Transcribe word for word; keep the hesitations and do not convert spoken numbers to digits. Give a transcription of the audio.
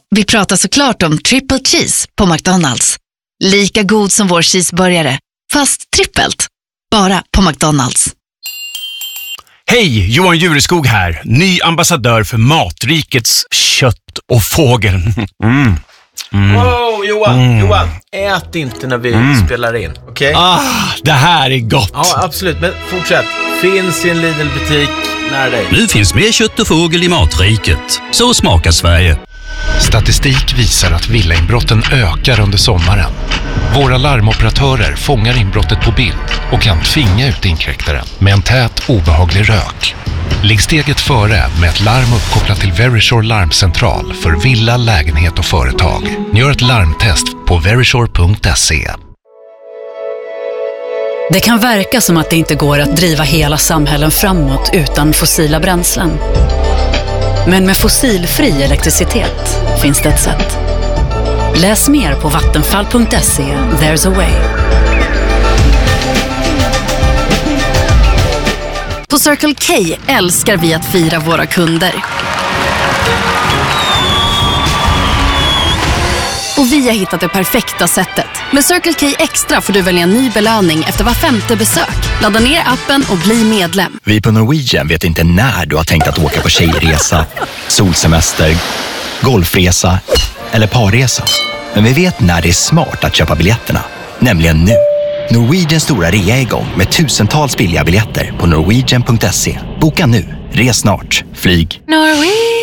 Vi pratar såklart om triple cheese på McDonald's. Lika god som vår cheeseburgare, fast trippelt. Bara på McDonald's. Hej, Johan Jureskog här. Ny ambassadör för Matrikets kött och fågel. Mm. Mm. Wow, Johan, mm. Johan, ät inte när vi mm. spelar in, okej? Okay? Ah, det här är gott. Ja, absolut, men fortsätt. Finns i en Lidl-butik nära dig. Nu finns mer kött och fågel i Matriket. Så smakar Sverige. Statistik visar att villainbrotten ökar under sommaren. Våra larmoperatörer fångar inbrottet på bild och kan tvinga ut inkräktaren med en tät, obehaglig rök. Ligg steget före med ett larm uppkopplat till Verisure larmcentral för villa, lägenhet och företag. Gör ett larmtest på verisure punkt se. Det kan verka som att det inte går att driva hela samhällen framåt utan fossila bränslen. Men med fossilfri elektricitet finns det ett sätt. Läs mer på vattenfall punkt se. There's a way. På Circle K älskar vi att fira våra kunder. Och vi har hittat det perfekta sättet. Med Circle K Extra får du välja en ny belöning efter var femte besök. Ladda ner appen och bli medlem. Vi på Norwegian vet inte när du har tänkt att åka på tjejresa, solsemester, golfresa eller parresa. Men vi vet när det är smart att köpa biljetterna. Nämligen nu. Norwegians stora rea är igång med tusentals billiga biljetter på norwegian punkt se. Boka nu. Res snart. Flyg. Norwegian.